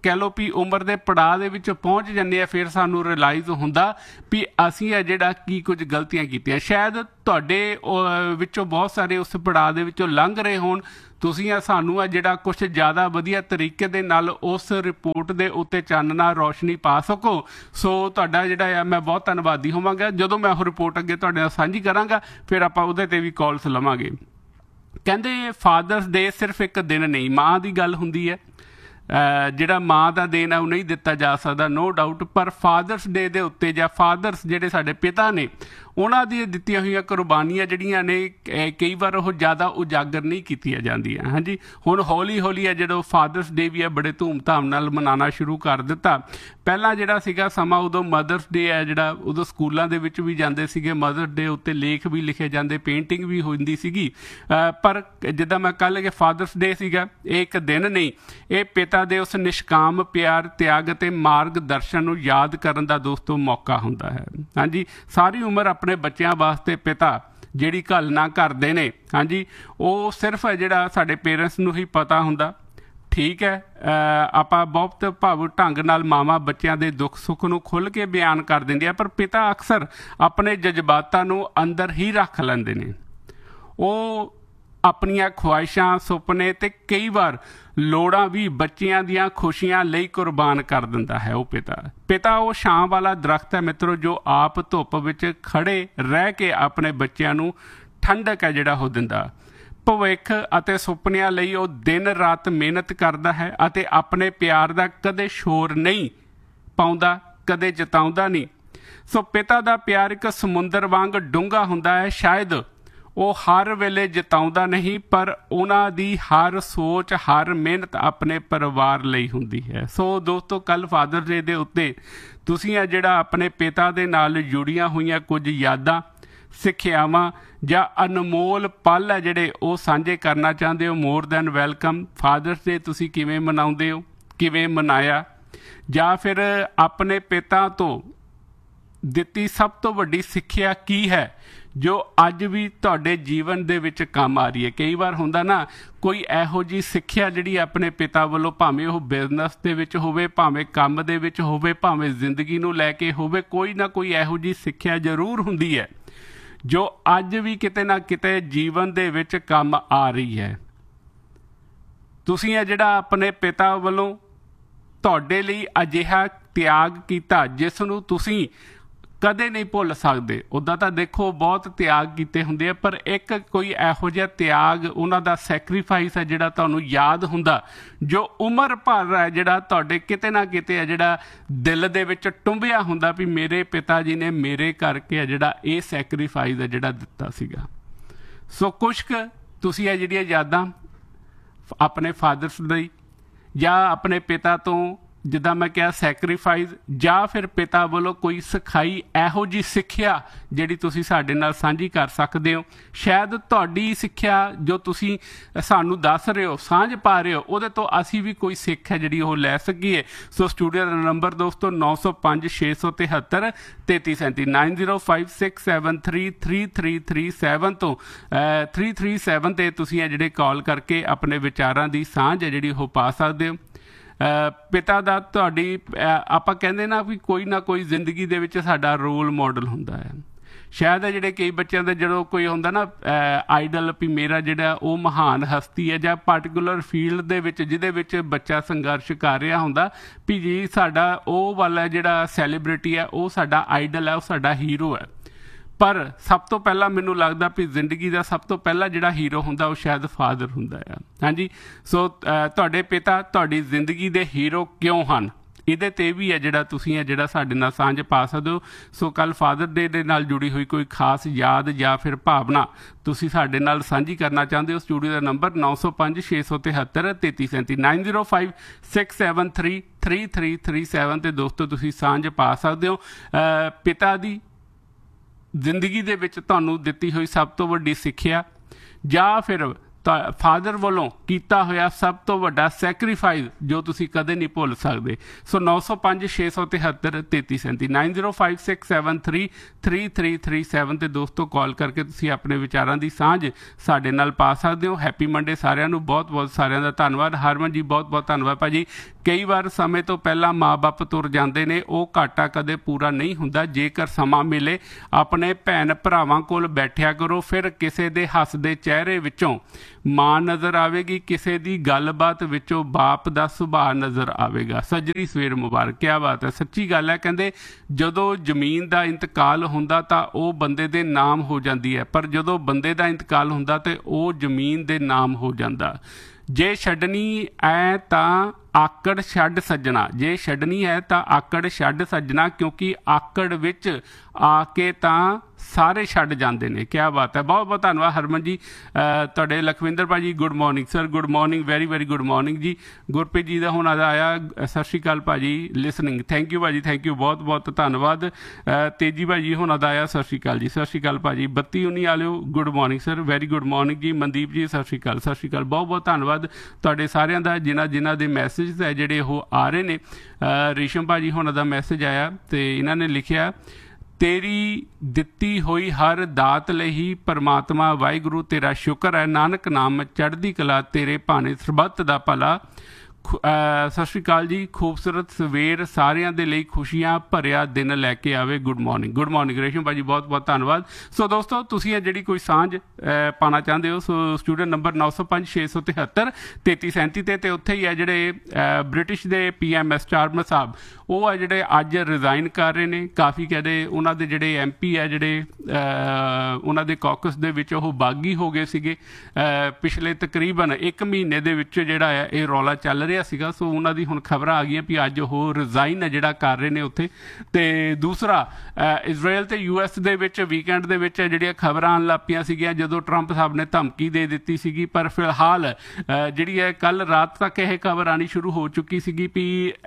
ਕਹਿ ਲਓ ਵੀ ਉਮਰ ਦੇ ਪੜਾਅ ਦੇ ਵਿੱਚ ਪਹੁੰਚ ਜਾਂਦੇ ਆ, ਫਿਰ ਸਾਨੂੰ ਰਿਅਲਾਈਜ਼ ਹੁੰਦਾ ਵੀ ਅਸੀਂ ਆ ਜਿਹੜਾ ਕੀ ਕੁਝ ਗਲਤੀਆਂ ਕੀਤੀਆਂ। ਸ਼ਾਇਦ ਤੁਹਾਡੇ ਵਿੱਚੋਂ ਬਹੁਤ ਸਾਰੇ ਉਸ ਪੜਾਅ ਦੇ ਵਿੱਚੋਂ ਲੰਘ ਰਹੇ ਹੋਣ, ਤੁਸੀਂ ਆ ਸਾਨੂੰ ਆ ਜਿਹੜਾ ਕੁਛ ਜ਼ਿਆਦਾ ਵਧੀਆ ਤਰੀਕੇ ਦੇ ਨਾਲ ਉਸ ਰਿਪੋਰਟ ਦੇ ਉੱਤੇ ਚਾਨਣਾ ਰੌਸ਼ਨੀ ਪਾ ਸਕੋ। ਸੋ ਤੁਹਾਡਾ ਜਿਹੜਾ ਆ ਮੈਂ ਬਹੁਤ ਧੰਨਵਾਦੀ ਹੋਵਾਂਗਾ। ਜਦੋਂ ਮੈਂ ਉਹ ਰਿਪੋਰਟ ਅੱਗੇ ਤੁਹਾਡੇ ਨਾਲ ਸਾਂਝੀ ਕਰਾਂਗਾ ਫਿਰ ਆਪਾਂ ਉਹਦੇ ਤੇ ਵੀ ਕਾਲਸ ਲਵਾਂਗੇ। ਕਹਿੰਦੇ ਫਾਦਰਸ ਡੇ ਸਿਰਫ ਇੱਕ ਦਿਨ ਨਹੀਂ, ਮਾਂ ਦੀ ਗੱਲ ਹੁੰਦੀ ਹੈ। ਜਿਹੜਾ ਮਾਂ ਦਾ ਦੇਣ ਹੈ ਉਹ ਨਹੀਂ ਦਿੱਤਾ ਜਾ ਸਕਦਾ, ਨੋ ਡਾਊਟ, ਪਰ ਫਾਦਰਸ ਡੇ ਦੇ ਉੱਤੇ ਜਾਂ ਫਾਦਰਸ ਜਿਹੜੇ ਸਾਡੇ ਪਿਤਾ ਨੇ ਉਹਨਾਂ ਦੀਆਂ ਦਿੱਤੀਆਂ ਹੋਈਆਂ ਕੁਰਬਾਨੀਆਂ ਜਿਹੜੀਆਂ ਨੇ ਕਈ ਵਾਰ ਉਹ ਜ਼ਿਆਦਾ ਉਜਾਗਰ ਨਹੀਂ ਕੀਤੀਆਂ ਜਾਂਦੀਆਂ। ਹਾਂਜੀ, ਹੁਣ ਹੌਲੀ ਹੌਲੀ ਆ ਜਦੋਂ ਫਾਦਰਸ ਡੇ ਵੀ ਹੈ ਬੜੇ ਧੂਮਧਾਮ ਨਾਲ ਮਨਾਉਣਾ ਸ਼ੁਰੂ ਕਰ ਦਿੱਤਾ। ਪਹਿਲਾਂ ਜਿਹੜਾ ਸੀਗਾ ਸਮਾਂ ਉਦੋਂ ਮਦਰਸ ਡੇ ਹੈ ਜਿਹੜਾ ਉਦੋਂ ਸਕੂਲਾਂ ਦੇ ਵਿੱਚ ਵੀ ਜਾਂਦੇ ਸੀਗੇ, ਮਦਰਸ ਡੇ ਉੱਤੇ ਲੇਖ ਵੀ ਲਿਖੇ ਜਾਂਦੇ, ਪੇਂਟਿੰਗ ਵੀ ਹੁੰਦੀ ਸੀਗੀ। ਪਰ ਜਿੱਦਾਂ ਮੈਂ ਕੱਲ੍ਹ ਕਿ ਫਾਦਰਸ ਡੇ ਸੀਗਾ, ਇਹ ਇੱਕ ਦਿਨ ਨਹੀਂ, ਇਹ ਪਿਤਾ ਦੇ ਉਸ ਨਿਸ਼ਕਾਮ ਪਿਆਰ, ਤਿਆਗ ਅਤੇ ਮਾਰਗ ਦਰਸ਼ਨ ਨੂੰ ਯਾਦ ਕਰਨ ਦਾ ਦੋਸਤੋ ਮੌਕਾ ਹੁੰਦਾ ਹੈ। ਹਾਂਜੀ, ਸਾਰੀ ਉਮਰ ਆਪਣੇ ਬੱਚਿਆਂ ਵਾਸਤੇ ਪਿਤਾ ਜਿਹੜੀ ਘਾਲਣਾ ਕਰਦੇ ਨੇ, ਹਾਂਜੀ, ਉਹ ਸਿਰਫ ਜਿਹੜਾ ਸਾਡੇ ਪੇਰੈਂਟਸ ਨੂੰ ਹੀ ਪਤਾ ਹੁੰਦਾ। ਠੀਕ ਹੈ, ਆਪਾਂ ਬਹੁਤ ਭਾਵੁਕ ਢੰਗ ਨਾਲ ਮਾਵਾਂ ਬੱਚਿਆਂ ਦੇ ਦੁੱਖ ਸੁੱਖ ਨੂੰ ਖੁੱਲ੍ਹ ਕੇ ਬਿਆਨ ਕਰ ਦਿੰਦੀਆਂ, ਪਰ ਪਿਤਾ ਅਕਸਰ ਆਪਣੇ ਜਜ਼ਬਾਤਾਂ ਨੂੰ ਅੰਦਰ ਹੀ ਰੱਖ ਲੈਂਦੇ ਨੇ। ਉਹ ਆਪਣੀਆਂ ਖੁਆਇਸ਼ਾਂ, ਸੁਪਨੇ ਤੇ ਕਈ ਵਾਰ ਲੋੜਾਂ ਵੀ ਬੱਚਿਆਂ ਦੀਆਂ ਖੁਸ਼ੀਆਂ ਲਈ ਕੁਰਬਾਨ ਕਰ ਦਿੰਦਾ ਹੈ। ਉਹ ਪਿਤਾ ਉਹ ਛਾਂ ਵਾਲਾ ਦਰਖਤ ਹੈ ਮਿੱਤਰੋ, ਜੋ ਆਪ ਧੁੱਪ ਵਿੱਚ ਖੜੇ ਰਹਿ ਕੇ ਆਪਣੇ ਬੱਚਿਆਂ ਨੂੰ ਠੰਡਕ ਹੈ ਜਿਹੜਾ ਉਹ ਦਿੰਦਾ। ਭਵਿੱਖ ਅਤੇ ਸੁਪਨਿਆਂ ਲਈ ਉਹ ਦਿਨ ਰਾਤ ਮਿਹਨਤ ਕਰਦਾ ਹੈ ਅਤੇ ਆਪਣੇ ਪਿਆਰ ਦਾ ਕਦੇ ਸ਼ੋਰ ਨਹੀਂ ਪਾਉਂਦਾ, ਕਦੇ ਜਤਾਉਂਦਾ ਨਹੀਂ। ਸੋ ਪਿਤਾ ਦਾ ਪਿਆਰ ਇੱਕ ਸਮੁੰਦਰ ਵਾਂਗ ਡੂੰਘਾ ਹੁੰਦਾ ਹੈ। ਸ਼ਾਇਦ ਉਹ ਹਰ ਵੇਲੇ ਜਿਤਾਉਂਦਾ ਨਹੀਂ, ਪਰ ਉਹਨਾਂ ਦੀ ਹਰ ਸੋਚ, ਹਰ ਮਿਹਨਤ ਆਪਣੇ ਪਰਿਵਾਰ ਲਈ ਹੁੰਦੀ ਹੈ। ਸੋ ਦੋਸਤੋ, ਕੱਲ੍ਹ ਫਾਦਰਸ ਡੇ ਦੇ ਉੱਤੇ ਤੁਸੀਂ ਆ ਜਿਹੜਾ ਆਪਣੇ ਪਿਤਾ ਦੇ ਨਾਲ ਜੁੜੀਆਂ ਹੋਈਆਂ ਕੁਝ ਯਾਦਾਂ, ਸਿੱਖਿਆਵਾਂ ਜਾਂ ਅਨਮੋਲ ਪਲ ਹੈ ਜਿਹੜੇ ਉਹ ਸਾਂਝੇ ਕਰਨਾ ਚਾਹੁੰਦੇ ਹੋ, ਮੋਰ ਦੈਨ ਵੈਲਕਮ। ਫਾਦਰਸ ਡੇ ਤੁਸੀਂ ਕਿਵੇਂ ਮਨਾਉਂਦੇ ਹੋ, ਕਿਵੇਂ ਮਨਾਇਆ, ਜਾਂ ਫਿਰ ਆਪਣੇ ਪਿਤਾ ਤੋਂ ਦਿੱਤੀ ਸਭ ਤੋਂ ਵੱਡੀ ਸਿੱਖਿਆ ਕੀ ਹੈ ਜੋ ਅੱਜ ਵੀ ਤੁਹਾਡੇ ਜੀਵਨ ਦੇ ਵਿੱਚ ਕੰਮ ਆ ਰਹੀ ਹੈ। ਕਈ ਵਾਰ ਹੁੰਦਾ ਨਾ ਕੋਈ ਇਹੋ ਜਿਹੀ ਸਿੱਖਿਆ ਜਿਹੜੀ ਆਪਣੇ ਪਿਤਾ ਵੱਲੋਂ, ਭਾਵੇਂ ਉਹ ਬਿਜ਼ਨਸ ਦੇ ਵਿੱਚ ਹੋਵੇ, ਭਾਵੇਂ ਕੰਮ ਦੇ ਵਿੱਚ ਹੋਵੇ, ਭਾਵੇਂ ਜ਼ਿੰਦਗੀ ਨੂੰ ਲੈ ਕੇ ਹੋਵੇ, ਕੋਈ ਨਾ ਕੋਈ ਇਹੋ ਜਿਹੀ ਸਿੱਖਿਆ ਜ਼ਰੂਰ ਹੁੰਦੀ ਹੈ ਜੋ ਅੱਜ ਵੀ ਕਿਤੇ ਨਾ ਕਿਤੇ ਜੀਵਨ ਦੇ ਵਿੱਚ ਕੰਮ ਆ ਰਹੀ ਹੈ। ਤੁਸੀਂ ਇਹ ਜਿਹੜਾ ਆਪਣੇ ਪਿਤਾ ਵੱਲੋਂ ਤੁਹਾਡੇ ਲਈ ਅਜਿਹਾ ਤਿਆਗ ਕੀਤਾ ਜਿਸ ਨੂੰ ਤੁਸੀਂ ਕਦੇ ਨਹੀਂ ਭੁੱਲ ਸਕਦੇ। ਉੱਦਾਂ ਤਾਂ ਦੇਖੋ ਬਹੁਤ ਤਿਆਗ ਕੀਤੇ ਹੁੰਦੇ ਆ, ਪਰ ਇੱਕ ਕੋਈ ਇਹੋ ਜਿਹਾ ਤਿਆਗ, ਉਹਨਾਂ ਦਾ ਸੈਕਰੀਫਾਈਸ ਹੈ ਜਿਹੜਾ ਤੁਹਾਨੂੰ ਯਾਦ ਹੁੰਦਾ, ਜੋ ਉਮਰ ਭਰ ਹੈ ਜਿਹੜਾ ਤੁਹਾਡੇ ਕਿਤੇ ਨਾ ਕਿਤੇ ਹੈ ਜਿਹੜਾ ਦਿਲ ਦੇ ਵਿੱਚ ਟੁੰਬਿਆ ਹੁੰਦਾ ਵੀ ਮੇਰੇ ਪਿਤਾ ਜੀ ਨੇ ਮੇਰੇ ਕਰਕੇ ਹੈ ਜਿਹੜਾ ਇਹ ਸੈਕਰੀਫਾਈਸ ਹੈ ਜਿਹੜਾ ਦਿੱਤਾ ਸੀਗਾ। ਸੋ ਕੁਛ ਕੁ ਤੁਸੀਂ ਇਹ ਜਿਹੜੀਆਂ ਯਾਦਾਂ ਆਪਣੇ ਫਾਦਰਸ ਲਈ ਜਾਂ ਆਪਣੇ ਪਿਤਾ ਤੋਂ, ਜਿੱਦਾਂ ਮੈਂ ਕਿਹਾ ਸੈਕਰੀਫਾਈਸ, ਜਾਂ ਫਿਰ ਪਿਤਾ ਵੱਲੋਂ ਕੋਈ ਸਿਖਾਈ ਇਹੋ ਜਿਹੀ ਸਿੱਖਿਆ ਜਿਹੜੀ ਤੁਸੀਂ ਸਾਡੇ ਨਾਲ ਸਾਂਝੀ ਕਰ ਸਕਦੇ ਹੋ। ਸ਼ਾਇਦ ਤੁਹਾਡੀ ਸਿੱਖਿਆ ਜੋ ਤੁਸੀਂ ਸਾਨੂੰ ਦੱਸ ਰਹੇ ਹੋ, ਸਾਂਝ ਪਾ ਰਹੇ ਹੋ, ਉਹਦੇ ਤੋਂ ਅਸੀਂ ਵੀ ਕੋਈ ਸਿੱਖ ਹੈ ਜਿਹੜੀ ਉਹ ਲੈ ਸਕੀਏ। ਸੋ ਸਟੂਡੀਓ ਦਾ ਨੰਬਰ ਦੋਸਤੋ 905 673 3337 9056733337 ਤੋਂ 337 ਤੇ ਤੁਸੀਂ ਇਹ ਜਿਹੜੇ ਕਾਲ ਕਰਕੇ ਆਪਣੇ ਵਿਚਾਰਾਂ ਦੀ ਸਾਂਝ ਹੈ ਜਿਹੜੀ ਉਹ ਪਾ ਸਕਦੇ ਹੋ। ਪਿਤਾ ਦਾ ਤੁਹਾਡੀ ਆਪਾਂ ਕਹਿੰਦੇ ਨਾ ਕੋਈ ਜ਼ਿੰਦਗੀ ਦੇ ਵਿੱਚ ਸਾਡਾ ਰੋਲ ਮਾਡਲ ਹੁੰਦਾ ਹੈ। ਸ਼ਾਇਦ ਜਿਹੜੇ ਕਈ ਬੱਚਿਆਂ ਦਾ ਜਦੋਂ ਕੋਈ ਹੁੰਦਾ ਨਾ ਆਈਡਲ ਵੀ ਮੇਰਾ ਜਿਹੜਾ ਉਹ ਮਹਾਨ ਹਸਤੀ ਹੈ, ਜਾਂ ਪਾਰਟੀਕੂਲਰ ਫੀਲਡ ਦੇ ਵਿੱਚ ਜਿਹਦੇ ਵਿੱਚ ਬੱਚਾ ਸੰਘਰਸ਼ ਕਰ ਰਿਹਾ ਹੁੰਦਾ ਵੀ ਜੀ ਸਾਡਾ ਉਹ ਵਾਲਾ ਜਿਹੜਾ ਸੈਲੀਬ੍ਰਿਟੀ ਹੈ ਉਹ ਸਾਡਾ ਆਈਡਲ ਹੈ, ਉਹ ਸਾਡਾ ਹੀਰੋ ਹੈ। ਪਰ ਸਭ ਤੋਂ ਪਹਿਲਾਂ ਮੈਨੂੰ ਲੱਗਦਾ ਵੀ ਜ਼ਿੰਦਗੀ ਦਾ ਸਭ ਤੋਂ ਪਹਿਲਾ ਜਿਹੜਾ ਹੀਰੋ ਹੁੰਦਾ ਉਹ ਸ਼ਾਇਦ ਫਾਦਰ ਹੁੰਦਾ ਆ। ਹਾਂਜੀ, ਸੋ ਤੁਹਾਡੇ ਪਿਤਾ ਤੁਹਾਡੀ ਜ਼ਿੰਦਗੀ ਦੇ ਹੀਰੋ ਕਿਉਂ ਹਨ, ਇਹਦੇ 'ਤੇ ਵੀ ਹੈ ਜਿਹੜਾ ਤੁਸੀਂ ਹੈ ਜਿਹੜਾ ਸਾਡੇ ਨਾਲ ਸਾਂਝ ਪਾ ਸਕਦੇ ਹੋ। ਸੋ ਕੱਲ੍ਹ ਫਾਦਰ ਡੇ ਦੇ ਨਾਲ ਜੁੜੀ ਹੋਈ ਕੋਈ ਖਾਸ ਯਾਦ ਜਾਂ ਫਿਰ ਭਾਵਨਾ ਤੁਸੀਂ ਸਾਡੇ ਨਾਲ ਸਾਂਝੀ ਕਰਨਾ ਚਾਹੁੰਦੇ ਹੋ, ਸਟੂਡੀਓ ਦਾ ਨੰਬਰ 905 673 3337 905 673 3337 ਤੇ ਦੋਸਤੋ ਤੁਸੀਂ ਸਾਂਝ ਪਾ ਸਕਦੇ ਹੋ। ਪਿਤਾ ਦੀ ਜ਼ਿੰਦਗੀ ਦੇ ਵਿੱਚ ਤੁਹਾਨੂੰ ਦਿੱਤੀ ਹੋਈ ਸਭ ਤੋਂ ਵੱਡੀ ਸਿੱਖਿਆ, ਜਾਂ ਫਿਰ ਫਾਦਰ ਵੱਲੋਂ ਕੀਤਾ ਹੋਇਆ ਸਭ ਤੋਂ ਵੱਡਾ ਸੈਕਰੀਫਾਈਸ ਜੋ ਤੁਸੀਂ ਕਦੇ ਨਹੀਂ ਭੁੱਲ ਸਕਦੇ। ਸੋ 905 673 3337 905 673 3337 ਤੇ ਦੋਸਤੋ ਕਾਲ ਕਰਕੇ ਤੁਸੀਂ ਆਪਣੇ ਵਿਚਾਰਾਂ ਦੀ ਸਾਂਝ ਸਾਡੇ ਨਾਲ ਪਾ ਸਕਦੇ ਹੋ। ਹੈਪੀ ਮੰਡੇ ਸਾਰਿਆਂ ਨੂੰ, ਬਹੁਤ ਬਹੁਤ ਸਾਰਿਆਂ ਦਾ ਧੰਨਵਾਦ। ਹਰਮਨ ਜੀ ਬਹੁਤ ਬਹੁਤ ਧੰਨਵਾਦ ਭਾਜੀ। ਕਈ ਵਾਰ ਸਮੇਂ ਤੋਂ ਪਹਿਲਾਂ ਮਾਂ-ਬਾਪ ਤੁਰ ਜਾਂਦੇ ਨੇ, ਉਹ ਘਾਟਾ ਕਦੇ ਪੂਰਾ ਨਹੀਂ ਹੁੰਦਾ। ਜੇਕਰ ਸਮਾਂ ਮਿਲੇ ਆਪਣੇ ਭੈਣ ਭਰਾਵਾਂ ਕੋਲ ਬੈਠਿਆ ਕਰੋ, ਫਿਰ ਕਿਸੇ ਦੇ ਹੱਸਦੇ ਚਿਹਰੇ ਵਿੱਚੋਂ ਮਾਂ ਨਜ਼ਰ ਆਵੇਗੀ, ਕਿਸੇ ਦੀ ਗੱਲਬਾਤ ਵਿੱਚੋਂ ਬਾਪ ਦਾ ਸੁਭਾਅ ਨਜ਼ਰ ਆਵੇਗਾ। ਸੱਜਰੀ ਸਵੇਰ ਮੁਬਾਰਕ। ਕਿਆ ਬਾਤ ਹੈ, ਸੱਚੀ ਗੱਲ ਹੈ। ਕਹਿੰਦੇ ਜਦੋਂ ਜ਼ਮੀਨ ਦਾ ਇੰਤਕਾਲ ਹੁੰਦਾ ਤਾਂ ਉਹ ਬੰਦੇ ਦੇ ਨਾਮ ਹੋ ਜਾਂਦੀ ਹੈ, ਪਰ ਜਦੋਂ ਬੰਦੇ ਦਾ ਇੰਤਕਾਲ ਹੁੰਦਾ ਤੇ ਉਹ ਜ਼ਮੀਨ ਦੇ ਨਾਮ ਹੋ ਜਾਂਦਾ। ਜੇ ਛੱਡਣੀ ਐ ਤਾਂ ਆਕੜ ਛੱਡ ਸੱਜਣਾ, ਜੇ ਛੱਡਣੀ ਹੈ ਤਾਂ ਆਕੜ ਛੱਡ ਸੱਜਣਾ, ਕਿਉਂਕਿ ਆਕੜ ਵਿੱਚ ਆ ਕੇ ਤਾਂ ਸਾਰੇ ਛੱਡ ਜਾਂਦੇ ਨੇ। ਕਿਆ ਬਾਤ ਹੈ, ਬਹੁਤ ਬਹੁਤ ਧੰਨਵਾਦ ਹਰਮਨ ਜੀ। ਤੁਹਾਡੇ ਲਖਵਿੰਦਰ ਭਾਜੀ good morning sir, good morning, very very good morning ਜੀ। ਗੁਰਪ੍ਰੀਤ ਜੀ ਦਾ ਹੁਣ ਆਇਆ, ਸਤਿ ਸ਼੍ਰੀ ਅਕਾਲ ਭਾਜੀ, ਲਿਸਨਿੰਗ, ਥੈਂਕ ਯੂ ਭਾਜੀ, ਥੈਂਕ ਯੂ, ਬਹੁਤ ਬਹੁਤ ਧੰਨਵਾਦ। ਤੇਜੀ ਭਾਜੀ ਹੁਣ ਆਇਆ, ਸਤਿ ਸ਼੍ਰੀ ਅਕਾਲ ਜੀ, ਸਤਿ ਸ਼੍ਰੀ ਅਕਾਲ ਭਾਜੀ। 3219 ਵਾਲਿਓ good morning sir, very good morning ਜੀ। ਮਨਦੀਪ ਜੀ ਸਤਿ ਸ਼੍ਰੀ ਅਕਾਲ, ਸਤਿ ਸ਼੍ਰੀ ਅਕਾਲ, ਬਹੁਤ ਬਹੁਤ ਧੰਨਵਾਦ ਤੁਹਾਡੇ ਸਾਰਿਆਂ ਦਾ ਜਿਨ੍ਹਾਂ ਦੇ ਮੈਸੇਜ ਹੈ ਜਿਹੜੇ ਉਹ ਆ ਰਹੇ ਨੇ। ਰੇਸ਼ਮ ਭਾਜੀ ਹੁਣ ਦਾ ਮੈਸੇਜ ਆਇਆ ਤੇ ਇਹਨਾਂ ਨੇ ਲਿਖਿਆ, ਤੇਰੀ ਦਿੱਤੀ ਹੋਈ ਹਰ ਦਾਤ ਲਈ ਪਰਮਾਤਮਾ ਵਾਹਿਗੁਰੂ ਤੇਰਾ ਸ਼ੁਕਰ ਹੈ, ਨਾਨਕ ਨਾਮ ਚੜ੍ਹਦੀ ਕਲਾ ਤੇਰੇ ਭਾਣੇ ਸਰਬੱਤ ਦਾ ਭਲਾ। ਸਤਿ ਸ਼੍ਰੀ ਅਕਾਲ ਜੀ। ਖੂਬਸੂਰਤ ਸਵੇਰ ਸਾਰਿਆਂ ਦੇ ਲਈ ਖੁਸ਼ੀਆਂ ਭਰਿਆ ਦਿਨ ਲੈ ਕੇ ਆਵੇ। ਗੁੱਡ ਮੋਰਨਿੰਗ, ਗੁੱਡ ਮੋਰਨਿੰਗ ਰੇਸ਼ਮ ਭਾਜੀ, ਬਹੁਤ ਬਹੁਤ ਧੰਨਵਾਦ। ਸੋ ਦੋਸਤੋ, ਤੁਸੀਂ ਇਹ ਜਿਹੜੀ ਕੋਈ ਸਾਂਝ ਪਾਉਣਾ ਚਾਹੁੰਦੇ ਹੋ, ਸੋ ਸਟੂਡੈਂਟ ਨੰਬਰ 9056733337 ਤੇ ਉੱਥੇ ਹੀ ਹੈ ਜਿਹੜੇ ਬ੍ਰਿਟਿਸ਼ ਦੇ PM ਚਾਰਮਰ ਸਾਹਿਬ, ਉਹ ਆ ਜਿਹੜੇ ਅੱਜ ਰਿਜ਼ਾਈਨ ਕਰ ਰਹੇ ਨੇ। ਕਾਫੀ ਕਹਿੰਦੇ ਉਹਨਾਂ ਦੇ ਜਿਹੜੇ MP ਆ ਜਿਹੜੇ ਉਹਨਾਂ ਦੇ ਕਾਕਸ ਦੇ ਵਿੱਚ ਉਹ ਬਾਗੀ ਹੋ ਗਏ ਸੀਗੇ ਪਿਛਲੇ ਤਕਰੀਬਨ 1 ਮਹੀਨੇ ਦੇ ਵਿੱਚ ਜਿਹੜਾ ਹੈ ਇਹ ਰੌਲਾ ਚੱਲ ਰਿਹਾ ਸੀਗਾ। ਸੋ ਉਹਨਾਂ ਦੀ ਹੁਣ ਖਬਰਾਂ ਆ ਗਈਆਂ ਵੀ ਅੱਜ ਉਹ ਰਿਜ਼ਾਈਨ ਹੈ ਜਿਹੜਾ ਕਰ ਰਹੇ ਨੇ ਉੱਥੇ। ਤੇ ਦੂਸਰਾ, ਇਜ਼ਰਾਈਲ ਤੇ US ਦੇ ਵਿੱਚ ਵੀਕਐਂਡ ਦੇ ਵਿੱਚ ਜਿਹੜੀਆਂ ਖਬਰਾਂ ਆਉਣ ਲੱਗ ਪਈਆਂ ਸੀਗੀਆਂ ਜਦੋਂ ਟਰੰਪ ਸਾਹਿਬ ਨੇ ਧਮਕੀ ਦੇ ਦਿੱਤੀ ਸੀਗੀ, ਪਰ ਫਿਲਹਾਲ ਜਿਹੜੀ ਹੈ ਕੱਲ੍ਹ ਰਾਤ ਤੱਕ ਇਹ ਖਬਰ ਆਉਣੀ ਸ਼ੁਰੂ ਹੋ ਚੁੱਕੀ ਸੀਗੀ ਵੀ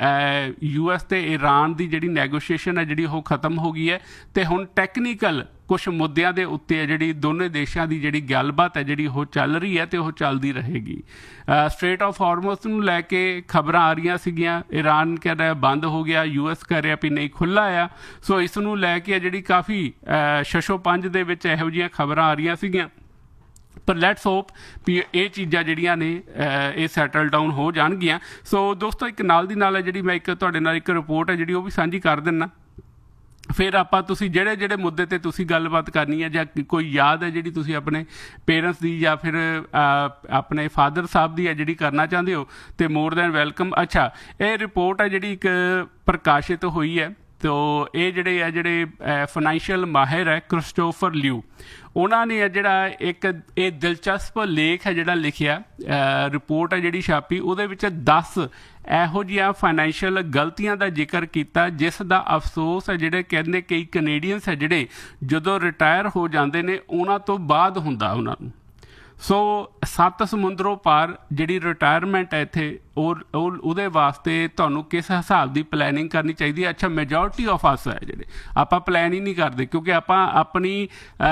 US ਤੇ ਈਰਾਨ ਦੀ ਜਿਹੜੀ ਨੈਗੋਸ਼ੀਏਸ਼ਨ ਹੈ ਜਿਹੜੀ ਉਹ ਖਤਮ ਹੋ ਗਈ ਹੈ ਤੇ ਹੁਣ ਟੈਕਨੀਕਲ ਕੁਛ ਮੁੱਦਿਆਂ ਦੇ ਉੱਤੇ ਹੈ ਜਿਹੜੀ ਦੋਨੇ ਦੇਸ਼ਾਂ ਦੀ ਜਿਹੜੀ ਗੱਲਬਾਤ ਹੈ ਜਿਹੜੀ ਉਹ ਚੱਲ ਰਹੀ ਹੈ ਤੇ ਉਹ ਚੱਲਦੀ ਰਹੇਗੀ। ਸਟ੍ਰੇਟ ਆਫ ਹਾਰਮਜ਼ ਨੂੰ ਲੈ ਕੇ ਖਬਰਾਂ ਆ ਰਹੀਆਂ ਸੀਗੀਆਂ, ਈਰਾਨ ਕਹਿੰਦਾ ਬੰਦ ਹੋ ਗਿਆ, US ਕਹਿ ਰਿਹਾ ਵੀ ਨਹੀਂ ਖੁੱਲ੍ਹਾ ਆ। ਸੋ ਇਸ ਨੂੰ ਲੈ ਕੇ ਜਿਹੜੀ ਕਾਫੀ ਛਸ਼ੋ ਪੰਜ ਦੇ ਵਿੱਚ ਇਹੋ ਜਿਹੀਆਂ ਖਬਰਾਂ ਆ ਰਹੀਆਂ ਸੀਗੀਆਂ, ਪਰ ਲੈਟਸ ਹੋਪ ਵੀ ਇਹ ਚੀਜ਼ਾਂ ਜਿਹੜੀਆਂ ਨੇ ਇਹ ਸੈਟਲ ਡਾਊਨ ਹੋ ਜਾਣਗੀਆਂ। ਸੋ ਦੋਸਤੋ, ਇੱਕ ਨਾਲ ਦੀ ਨਾਲ ਹੈ ਜਿਹੜੀ ਮੈਂ ਤੁਹਾਡੇ ਨਾਲ ਇੱਕ ਰਿਪੋਰਟ ਹੈ ਜਿਹੜੀ ਉਹ ਵੀ ਸਾਂਝੀ ਕਰ ਦਿੰਦਾ, ਫਿਰ ਆਪਾਂ ਤੁਸੀਂ ਜਿਹੜੇ ਮੁੱਦੇ ਤੇ ਤੁਸੀਂ ਗੱਲਬਾਤ ਕਰਨੀ ਹੈ ਜਾਂ ਕੋਈ ਯਾਦ ਹੈ ਜਿਹੜੀ ਤੁਸੀਂ ਆਪਣੇ ਪੇਰੈਂਟਸ ਦੀ ਜਾਂ ਫਿਰ ਆਪਣੇ ਫਾਦਰ ਸਾਹਿਬ ਦੀ ਹੈ ਜਿਹੜੀ ਕਰਨਾ ਚਾਹੁੰਦੇ ਹੋ ਤੇ ਮੋਰ ਦੈਨ ਵੈਲਕਮ। ਅੱਛਾ, ਇਹ ਰਿਪੋਰਟ ਹੈ ਜਿਹੜੀ ਇੱਕ ਪ੍ਰਕਾਸ਼ਿਤ ਹੋਈ ਹੈ। ਤੋ ਇਹ ਜਿਹੜੇ ਫਾਈਨੈਂਸ਼ੀਅਲ ਮਾਹਿਰ ਹੈ ਕ੍ਰਿਸਟੋਫਰ ਲਿਊ, ਉਹਨਾਂ ਨੇ ਜਿਹੜਾ ਇੱਕ ਇਹ ਦਿਲਚਸਪ ਲੇਖ ਹੈ ਜਿਹੜਾ ਲਿਖਿਆ, ਰਿਪੋਰਟ ਹੈ ਜਿਹੜੀ ਛਾਪੀ, ਉਹਦੇ ਵਿੱਚ 10 ਇਹੋ ਜਿਹੀਆਂ ਫਾਈਨੈਂਸ਼ੀਅਲ ਗਲਤੀਆਂ ਦਾ ਜ਼ਿਕਰ ਕੀਤਾ ਜਿਸ ਦਾ ਅਫਸੋਸ ਹੈ ਜਿਹੜੇ ਕਹਿੰਦੇ ਕਈ ਕੈਨੇਡੀਅਨਸ ਹੈ ਜਿਹੜੇ ਜਦੋਂ ਰਿਟਾਇਰ ਹੋ ਜਾਂਦੇ ਨੇ ਉਹਨਾਂ ਤੋਂ ਬਾਅਦ ਹੁੰਦਾ ਉਹਨਾਂ ਨੂੰ। ਸੋ 7 ਸਮੁੰਦਰੋਂ ਪਾਰ ਜਿਹੜੀ ਰਿਟਾਇਰਮੈਂਟ ਹੈ ਇੱਥੇ ਉਹਦੇ ਵਾਸਤੇ ਤੁਹਾਨੂੰ ਕਿਸ ਹਿਸਾਬ ਦੀ ਪਲੈਨਿੰਗ ਕਰਨੀ ਚਾਹੀਦੀ ਹੈ। ਅੱਛਾ, ਮੈਜੋਰਟੀ ਆਫ ਅਸ ਹੈ ਜਿਹੜੇ ਆਪਾਂ ਪਲੈਨ ਹੀ ਨਹੀਂ ਕਰਦੇ ਕਿਉਂਕਿ ਆਪਾਂ ਆਪਣੀ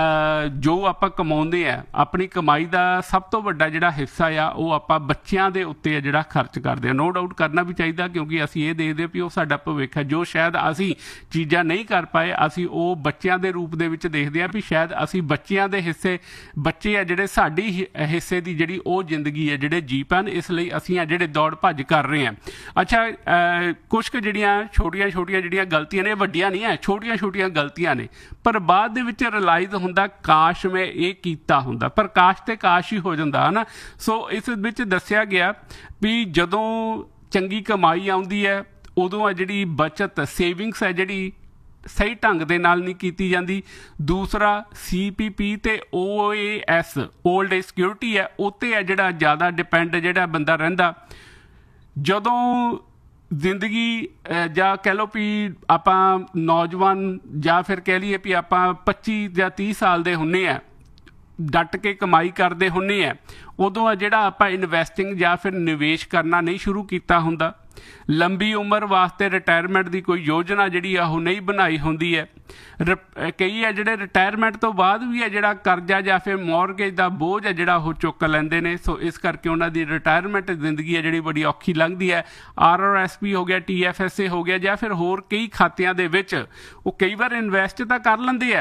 ਜੋ ਆਪਾਂ ਕਮਾਉਂਦੇ ਆ ਆਪਣੀ ਕਮਾਈ ਦਾ ਸਭ ਤੋਂ ਵੱਡਾ ਜਿਹੜਾ ਹਿੱਸਾ ਆ ਉਹ ਆਪਾਂ ਬੱਚਿਆਂ ਦੇ ਉੱਤੇ ਆ ਜਿਹੜਾ ਖਰਚ ਕਰਦੇ ਆ। ਨੋ ਡਾਊਟ ਕਰਨਾ ਵੀ ਚਾਹੀਦਾ ਕਿਉਂਕਿ ਅਸੀਂ ਇਹ ਦੇਖਦੇ ਵੀ ਉਹ ਸਾਡਾ ਭਵਿੱਖ ਹੈ। ਜੋ ਸ਼ਾਇਦ ਅਸੀਂ ਚੀਜ਼ਾਂ ਨਹੀਂ ਕਰ ਪਾਏ ਅਸੀਂ ਉਹ ਬੱਚਿਆਂ ਦੇ ਰੂਪ ਦੇ ਵਿੱਚ ਦੇਖਦੇ ਹਾਂ ਵੀ ਸ਼ਾਇਦ ਅਸੀਂ ਬੱਚਿਆਂ ਦੇ ਹਿੱਸੇ ਬੱਚੇ ਆ ਜਿਹੜੇ ਸਾਡੀ ਹਿੱਸੇ ਦੀ ਜਿਹੜੀ ਉਹ ਜ਼ਿੰਦਗੀ ਹੈ ਜਿਹੜੇ ਜੀ ਪੈਣ, ਇਸ ਲਈ ਅਸੀਂ ਆ ਜਿਹੜੇ ਦੌੜ ਭੱਜ ਕਰ ਰਹੇ ਹਾਂ। ਅੱਛਾ, ਕੁਛ ਕੁ ਜਿਹੜੀਆਂ ਛੋਟੀਆਂ ਜਿਹੜੀਆਂ ਗਲਤੀਆਂ ਨੇ, ਵੱਡੀਆਂ ਨਹੀਂ ਹੈ, ਛੋਟੀਆਂ ਗਲਤੀਆਂ ਨੇ, ਪਰ ਬਾਅਦ ਦੇ ਵਿੱਚ ਰਿਲਾਈਜ਼ ਹੁੰਦਾ ਕਾਸ਼ ਮੈਂ ਇਹ ਕੀਤਾ ਹੁੰਦਾ, ਪਰ ਕਾਸ਼ ਤੇ ਕਾਸ਼ ਹੀ ਹੋ ਜਾਂਦਾ ਹੈ ਨਾ। ਸੋ ਇਸ ਵਿੱਚ ਦੱਸਿਆ ਗਿਆ ਵੀ ਜਦੋਂ ਚੰਗੀ ਕਮਾਈ ਆਉਂਦੀ ਹੈ ਉਦੋਂ ਆ ਜਿਹੜੀ ਬੱਚਤ ਸੇਵਿੰਗਸ ਹੈ ਜਿਹੜੀ ਸਹੀ ਢੰਗ ਦੇ ਨਾਲ ਨਹੀਂ ਕੀਤੀ ਜਾਂਦੀ। ਦੂਸਰਾ, CPP ਤੇ OAS ਓਲਡ ਏਜ ਸਿਕਿਉਰਿਟੀ ਹੈ ਉੱਤੇ ਹੈ ਜਿਹੜਾ ਜ਼ਿਆਦਾ ਡਿਪੈਂਡ ਜਿਹੜਾ ਬੰਦਾ ਰਹਿੰਦਾ। ਜਦੋਂ ਜ਼ਿੰਦਗੀ ਜਾਂ ਕਹਿ ਲਓ ਵੀ ਆਪਾਂ ਨੌਜਵਾਨ ਜਾਂ ਫਿਰ ਕਹਿ ਲਈਏ ਵੀ ਆਪਾਂ 25 ਜਾਂ 30 ਸਾਲ ਦੇ ਹੁੰਦੇ ਆ, ਡਟ ਕੇ ਕਮਾਈ ਕਰਦੇ ਹੁੰਦੇ ਆ, ਉਦੋਂ ਆ ਜਿਹੜਾ ਆਪਾਂ ਇਨਵੈਸਟਿੰਗ ਜਾਂ ਫਿਰ ਨਿਵੇਸ਼ ਕਰਨਾ ਨਹੀਂ ਸ਼ੁਰੂ ਕੀਤਾ ਹੁੰਦਾ। ਲੰਬੀ ਉਮਰ ਵਾਸਤੇ ਰਿਟਾਇਰਮੈਂਟ ਦੀ ਕੋਈ ਯੋਜਨਾ ਜਿਹੜੀ ਆ ਉਹ ਨਹੀਂ ਬਣਾਈ ਹੁੰਦੀ ਹੈ। ਕਈ ਹੈ ਜਿਹੜੇ ਰਿਟਾਇਰਮੈਂਟ ਤੋਂ ਬਾਅਦ ਵੀ ਹੈ ਜਿਹੜਾ ਕਰਜ਼ਾ ਜਾਂ ਫਿਰ ਮੌਰਗੇਜ ਦਾ ਬੋਝ ਹੈ ਜਿਹੜਾ ਉਹ ਚੁੱਕ ਲੈਂਦੇ ਨੇ। ਸੋ ਇਸ ਕਰਕੇ ਉਹਨਾਂ ਦੀ ਰਿਟਾਇਰਮੈਂਟ ਜ਼ਿੰਦਗੀ ਹੈ ਜਿਹੜੀ ਬੜੀ ਔਖੀ ਲੰਘਦੀ ਹੈ। RRSP ਹੋ ਗਿਆ, TFSA ਹੋ ਗਿਆ ਜਾਂ ਫਿਰ ਹੋਰ ਕਈ ਖਾਤਿਆਂ ਦੇ ਵਿੱਚ ਉਹ ਕਈ ਵਾਰ ਇਨਵੈਸਟ ਤਾਂ ਕਰ ਲੈਂਦੇ ਆ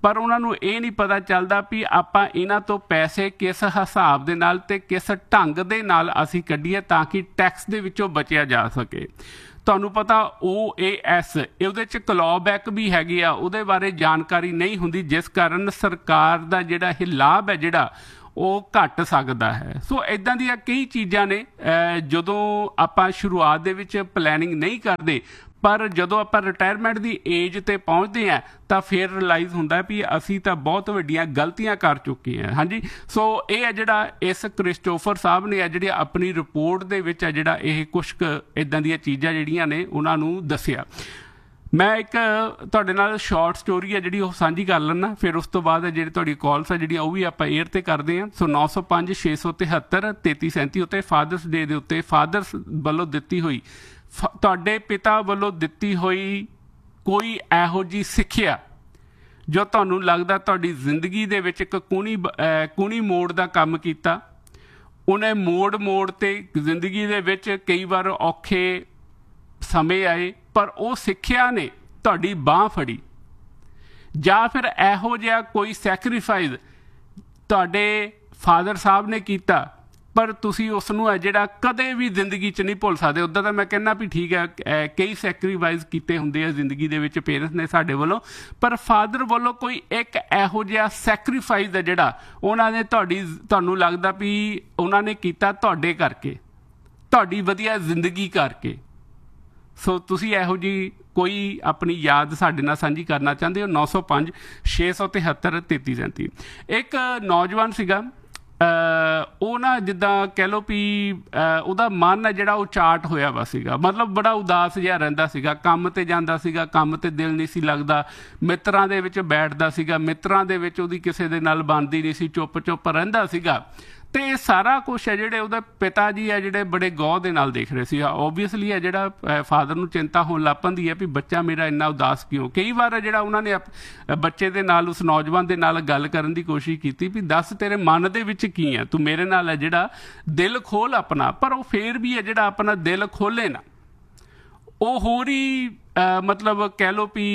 ਪਰ ਉਹਨਾਂ ਨੂੰ ਇਹ ਨਹੀਂ ਪਤਾ ਚੱਲਦਾ ਵੀ ਆਪਾਂ ਇਹਨਾਂ ਤੋਂ ਪੈਸੇ ਕਿਸ ਹਿਸਾਬ ਦੇ ਨਾਲ ਤੇ ਕਿਸ ਢੰਗ ਦੇ ਨਾਲ ਅਸੀਂ ਕੱਢੀਏ ਤਾਂ ਕਿ ਟੈਕਸ ਦੇ ਵਿੱਚੋਂ ਬਚਿਆ ਜਾ ਸਕੇ। ਤੁਹਾਨੂੰ ਪਤਾ OAS ਉਹਦੇ 'ਚ ਕਲੌਬੈਕ ਵੀ ਹੈਗੀ ਆ, ਉਹਦੇ ਬਾਰੇ ਜਾਣਕਾਰੀ ਨਹੀਂ ਹੁੰਦੀ, ਜਿਸ ਕਾਰਨ ਸਰਕਾਰ ਦਾ ਜਿਹੜਾ ਇਹ ਲਾਭ ਹੈ ਜਿਹੜਾ ਉਹ ਘਟ ਸਕਦਾ ਹੈ। ਸੋ ਇੱਦਾਂ ਦੀਆਂ ਕਈ ਚੀਜ਼ਾਂ ਨੇ ਜਦੋਂ ਆਪਾਂ ਸ਼ੁਰੂਆਤ ਦੇ ਵਿੱਚ ਪਲੈਨਿੰਗ ਨਹੀਂ ਕਰਦੇ, ਪਰ ਜਦੋਂ ਆਪਾਂ ਰਿਟਾਇਰਮੈਂਟ ਦੀ ਏਜ 'ਤੇ ਪਹੁੰਚਦੇ ਹਾਂ ਤਾਂ ਫਿਰ ਰਿਅਲਾਈਜ਼ ਹੁੰਦਾ ਵੀ ਅਸੀਂ ਤਾਂ ਬਹੁਤ ਵੱਡੀਆਂ ਗਲਤੀਆਂ ਕਰ ਚੁੱਕੇ ਹਾਂ। ਹਾਂਜੀ, ਸੋ ਇਹ ਹੈ ਜਿਹੜਾ ਇਸ ਕ੍ਰਿਸਟੋਫਰ ਸਾਹਿਬ ਨੇ ਜਿਹੜੀ ਆਪਣੀ ਰਿਪੋਰਟ ਦੇ ਵਿੱਚ ਹੈ ਜਿਹੜਾ ਇਹ ਕੁਛ ਕੁ ਇੱਦਾਂ ਦੀਆਂ ਚੀਜ਼ਾਂ ਜਿਹੜੀਆਂ ਨੇ ਉਹਨਾਂ ਨੂੰ ਦੱਸਿਆ। ਮੈਂ ਇੱਕ ਤੁਹਾਡੇ ਨਾਲ ਸ਼ਾਰਟ ਸਟੋਰੀ ਹੈ ਜਿਹੜੀ ਉਹ ਸਾਂਝੀ ਕਰ ਲੈਣਾ, ਫਿਰ ਉਸ ਤੋਂ ਬਾਅਦ ਜਿਹੜੀ ਤੁਹਾਡੀ ਕਾਲਸ ਹੈ ਜਿਹੜੀਆਂ ਉਹ ਵੀ ਆਪਾਂ ਏਅਰ 'ਤੇ ਕਰਦੇ ਹਾਂ। ਸੋ 905 673 3337 ਉੱਤੇ ਫਾਦਰਸ ਡੇ ਦੇ ਉੱਤੇ ਫਾਦਰਸ ਵੱਲੋਂ ਦਿੱਤੀ ਹੋਈ, ਤੁਹਾਡੇ ਪਿਤਾ ਵੱਲੋਂ ਦਿੱਤੀ ਹੋਈ ਕੋਈ ਇਹੋ ਜਿਹੀ ਸਿੱਖਿਆ ਜੋ ਤੁਹਾਨੂੰ ਲੱਗਦਾ ਤੁਹਾਡੀ ਜ਼ਿੰਦਗੀ ਦੇ ਵਿੱਚ ਇੱਕ ਕੂਣੀ ਮੋੜ ਦਾ ਕੰਮ ਕੀਤਾ। ਉਹਨੇ ਮੋੜ 'ਤੇ ਜ਼ਿੰਦਗੀ ਦੇ ਵਿੱਚ ਕਈ ਵਾਰ ਔਖੇ ਸਮੇਂ ਆਏ, ਪਰ ਉਹ ਸਿੱਖਿਆ ਨੇ ਤੁਹਾਡੀ ਬਾਂਹ ਫੜੀ, ਜਾਂ ਫਿਰ ਇਹੋ ਜਿਹਾ ਕੋਈ ਸੈਕਰੀਫਾਈਸ ਤੁਹਾਡੇ ਫਾਦਰ ਸਾਹਿਬ ਨੇ ਕੀਤਾ ਪਰ ਤੁਸੀਂ ਉਸ ਨੂੰ ਹੈ ਜਿਹੜਾ ਕਦੇ ਵੀ ਜ਼ਿੰਦਗੀ 'ਚ ਨਹੀਂ ਭੁੱਲ ਸਕਦੇ। ਉੱਦਾਂ ਤਾਂ ਮੈਂ ਕਹਿੰਦਾ ਵੀ ਠੀਕ ਹੈ ਕਈ ਸੈਕਰੀਫਾਈਸ ਕੀਤੇ ਹੁੰਦੇ ਆ ਜ਼ਿੰਦਗੀ ਦੇ ਵਿੱਚ ਪੇਰੈਂਟਸ ਨੇ ਸਾਡੇ ਵੱਲੋਂ, ਪਰ ਫਾਦਰ ਵੱਲੋਂ ਕੋਈ ਇੱਕ ਇਹੋ ਜਿਹਾ ਸੈਕਰੀਫਾਈਸ ਹੈ ਜਿਹੜਾ ਉਹਨਾਂ ਨੇ ਤੁਹਾਨੂੰ ਲੱਗਦਾ ਵੀ ਉਹਨਾਂ ਨੇ ਕੀਤਾ ਤੁਹਾਡੇ ਕਰਕੇ, ਤੁਹਾਡੀ ਵਧੀਆ ਜ਼ਿੰਦਗੀ ਕਰਕੇ। ਸੋ ਤੁਸੀਂ ਇਹੋ ਜਿਹੀ ਕੋਈ ਆਪਣੀ ਯਾਦ ਸਾਡੇ ਨਾਲ ਸਾਂਝੀ ਕਰਨਾ ਚਾਹੁੰਦੇ ਹੋ? 905 673 3337। ਇੱਕ ਨੌਜਵਾਨ ਸੀਗਾ, ਉਹ ਨਾ ਜਿੱਦਾਂ ਕਹਿ ਲਓ ਵੀ ਉਹਦਾ ਮਨ ਹੈ ਜਿਹੜਾ ਉਹ ਚਾਰਟ ਹੋਇਆ ਵਾ ਸੀਗਾ, ਮਤਲਬ ਬੜਾ ਉਦਾਸ ਜਿਹਾ ਰਹਿੰਦਾ ਸੀਗਾ। ਕੰਮ 'ਤੇ ਜਾਂਦਾ ਸੀਗਾ, ਕੰਮ 'ਤੇ ਦਿਲ ਨਹੀਂ ਸੀ ਲੱਗਦਾ, ਮਿੱਤਰਾਂ ਦੇ ਵਿੱਚ ਬੈਠਦਾ ਸੀਗਾ, ਮਿੱਤਰਾਂ ਦੇ ਵਿੱਚ ਉਹਦੀ ਕਿਸੇ ਦੇ ਨਾਲ ਬਣਦੀ ਨਹੀਂ ਸੀ, ਚੁੱਪ ਰਹਿੰਦਾ ਸੀਗਾ। ਤੇ ਇਹ ਸਾਰਾ ਕੁਛ ਹੈ ਜਿਹੜੇ ਉਹਦੇ ਪਿਤਾ ਜੀ ਹੈ ਜਿਹੜੇ ਬੜੇ ਗੌਰ ਦੇ ਨਾਲ ਦੇਖ ਰਹੇ ਸੀ। ਓਬਵੀਅਸਲੀ ਹੈ ਜਿਹੜਾ ਫਾਦਰ ਨੂੰ ਚਿੰਤਾ ਹੋਣ ਲੱਗ ਪੈਂਦੀ ਹੈ ਵੀ ਬੱਚਾ ਮੇਰਾ ਇੰਨਾ ਉਦਾਸ ਕਿਉਂ। ਕਈ ਵਾਰ ਹੈ ਜਿਹੜਾ ਉਹਨਾਂ ਨੇ ਬੱਚੇ ਦੇ ਨਾਲ, ਉਸ ਨੌਜਵਾਨ ਦੇ ਨਾਲ ਗੱਲ ਕਰਨ ਦੀ ਕੋਸ਼ਿਸ਼ ਕੀਤੀ ਵੀ ਦੱਸ ਤੇਰੇ ਮਨ ਦੇ ਵਿੱਚ ਕੀ ਹੈ, ਤੂੰ ਮੇਰੇ ਨਾਲ ਹੈ ਜਿਹੜਾ ਦਿਲ ਖੋਲ ਆਪਣਾ। ਪਰ ਉਹ ਫੇਰ ਵੀ ਹੈ ਜਿਹੜਾ ਆਪਣਾ ਦਿਲ ਖੋਲੇ ਨਾ, ਉਹ ਹੋਰ ਹੀ ਮਤਲਬ ਕਹਿ ਲਓ ਵੀ